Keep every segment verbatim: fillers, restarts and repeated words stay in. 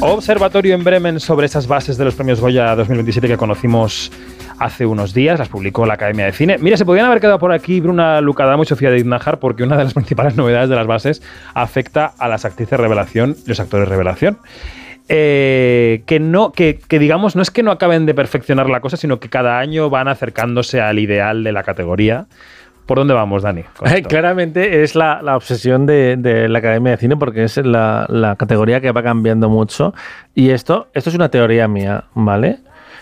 Observatorio en Bremen sobre esas bases de los premios Goya dos mil veintisiete que conocimos hace unos días, las publicó la Academia de Cine. Mira, se podían haber quedado por aquí Bruna Lucadamo y Sofía Dietnájar, porque una de las principales novedades de las bases afecta a las actrices revelación y los actores revelación. Eh, que no, que, que digamos, no es que no acaben de perfeccionar la cosa, sino que cada año van acercándose al ideal de la categoría. ¿Por dónde vamos, Dani? Claramente es la, la obsesión de, de la Academia de Cine, porque es la, la categoría que va cambiando mucho. Y esto, esto es una teoría mía, ¿vale?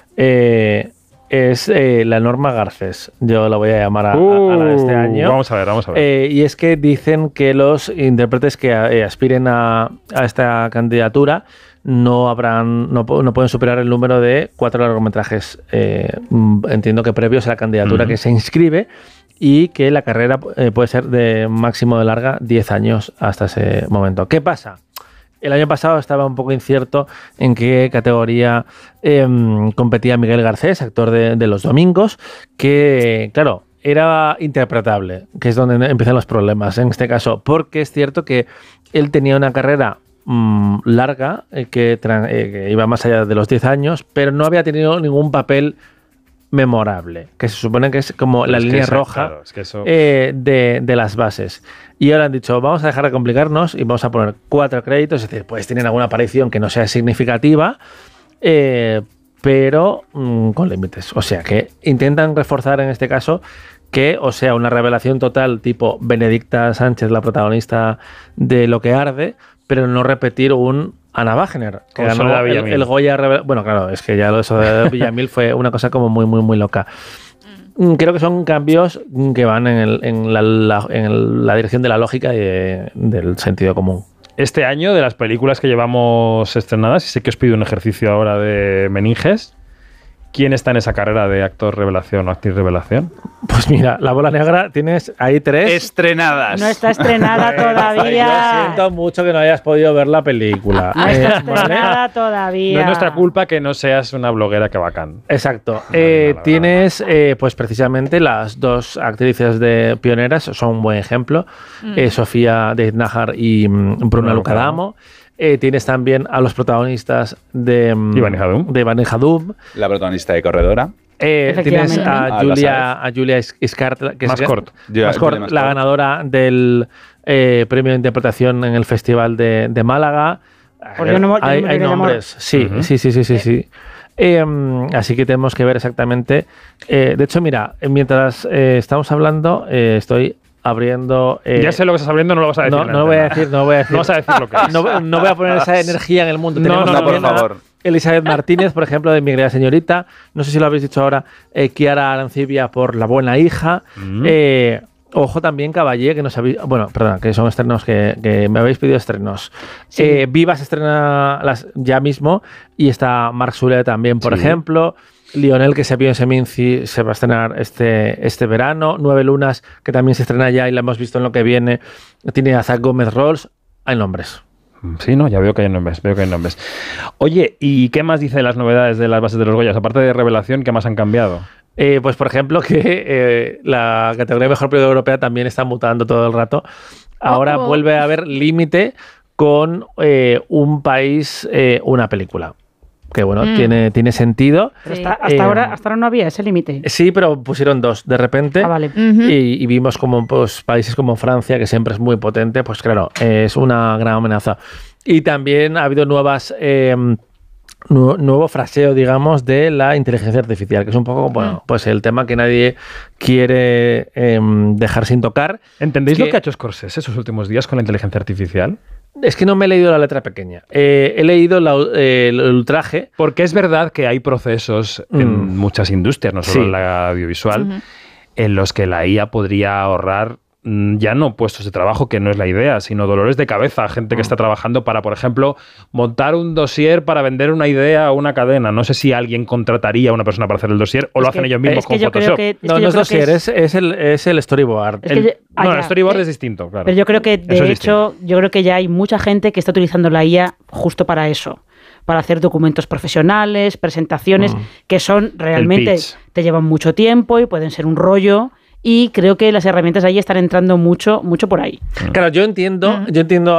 Eh, es eh, la norma Garcés, yo la voy a llamar a, uh, a, a la de este año. Vamos a ver, vamos a ver. Eh, y es que dicen que los intérpretes que eh, aspiren a, a esta candidatura no habrán, no, no pueden superar el número de cuatro largometrajes, eh, entiendo que previos a la candidatura uh-huh. que se inscribe, y que la carrera eh, puede ser de máximo de larga diez años hasta ese momento. ¿Qué pasa? El año pasado estaba un poco incierto en qué categoría eh, competía Miguel Garcés, actor de, de Los Domingos, que, claro, era interpretable, que es donde empiezan los problemas en este caso, porque es cierto que él tenía una carrera mmm, larga, eh, que, eh, que iba más allá de los diez años, pero no había tenido ningún papel memorable, que se supone que es como la es línea esa, roja claro, es que eso... eh, de, de las bases. Y ahora han dicho, vamos a dejar de complicarnos y vamos a poner cuatro créditos, es decir, pues tienen alguna aparición que no sea significativa, eh, pero mmm, con límites. O sea, que intentan reforzar en este caso que, o sea, una revelación total tipo Benedicta Sánchez, la protagonista de Lo que arde, pero no repetir un Ana Wagner, que ganó el, el Goya. Bueno, claro, es que ya lo eso de Villamil fue una cosa como muy, muy, muy loca. Creo que son cambios que van en, el, en, la, la, en la dirección de la lógica y de, del sentido común. Este año, de las películas que llevamos estrenadas, y sé que os pido un ejercicio ahora de meninges, ¿quién está en esa carrera de actor revelación o actriz revelación? Pues mira, La Bola Negra, tienes ahí tres. Estrenadas. No está estrenada todavía. Yo siento mucho que no hayas podido ver la película. No está estrenada todavía. No es nuestra culpa que no seas una bloguera que bacán. Exacto. Eh, tienes, eh, pues precisamente, las dos actrices de pioneras, son un buen ejemplo. Mm. Eh, Sofía Dietnájar y mm, Bruna Lucadamo. Eh, tienes también a los protagonistas de Iván y Hadum. De Iván y Hadum. La protagonista de Corredora. Eh, tienes a, a Julia, a Julia Iscart, que Mascort. es Mascort, la ganadora del eh, premio de interpretación en el Festival de, de Málaga. Pues yo no, yo hay no hay nombres. Sí, uh-huh. sí, sí, sí, sí, sí. Eh, así que tenemos que ver exactamente. Eh, de hecho, mira, mientras eh, estamos hablando, eh, estoy abriendo... Eh, ya sé lo que estás abriendo, no lo vas a decir. No, no lo voy a decir, no lo voy a decir. No vas a decir lo que es. No, no voy a poner esa energía en el mundo. No, no, no, por favor. Elizabeth Martínez, por ejemplo, de Mi Querida Señorita. No sé si lo habéis dicho ahora. Eh, Kiara Arancibia por La Buena Hija. Mm. Eh, ojo también Caballé, que nos habéis... Bueno, perdón, que son estrenos que, que me habéis pedido estrenos. Sí. Eh, Viva se estrena las, ya mismo. Y está Marc Soler también, por sí. ejemplo. Lionel, que se vio en Seminci, se va a estrenar este, este verano. Nueve Lunas, que también se estrena ya y la hemos visto en lo que viene. Tiene a Zach Gómez Rolls. Hay nombres. Sí, no, ya veo que hay nombres, veo que hay nombres. Oye, ¿y qué más dice de las novedades de las bases de los Goyas? Aparte de revelación, ¿qué más han cambiado? Eh, pues, por ejemplo, que eh, la categoría de Mejor Película Europea también está mutando todo el rato. Ahora oh, oh. vuelve a haber límite con eh, un país, eh, una película. Que bueno, mm. tiene, tiene sentido. Pero hasta, hasta, eh, ahora, hasta ahora no había ese límite. Sí, pero pusieron dos de repente. Ah, vale. Uh-huh. y, y vimos como pues, países como Francia, que siempre es muy potente, pues claro, es una gran amenaza. Y también ha habido nuevas... Eh, nu- nuevo fraseo, digamos, de la inteligencia artificial, que es un poco, bueno, pues el tema que nadie quiere eh, dejar sin tocar. ¿Entendéis que, lo que ha hecho Scorsese esos últimos días con la inteligencia artificial? Es que no me he leído la letra pequeña. Eh, he leído la, eh, el ultraje. Porque es verdad que hay procesos mm. en muchas industrias, no solo sí. en la audiovisual, uh-huh. en los que la I A podría ahorrar ya no puestos de trabajo, que no es la idea, sino dolores de cabeza, gente que está trabajando para, por ejemplo, montar un dossier para vender una idea a una cadena. No sé si alguien contrataría a una persona para hacer el dossier o es lo que, hacen ellos mismos con Photoshop. Que, es no, no es dossier, es, es, el, es el storyboard. Es el, yo, ah, no, ya, el storyboard eh, es distinto, claro. Pero yo creo que, de eso hecho, yo creo que ya hay mucha gente que está utilizando la I A justo para eso, para hacer documentos profesionales, presentaciones, mm. que son realmente, te llevan mucho tiempo y pueden ser un rollo. Y creo que las herramientas ahí están entrando mucho, mucho por ahí. Claro, yo entiendo, mm. yo entiendo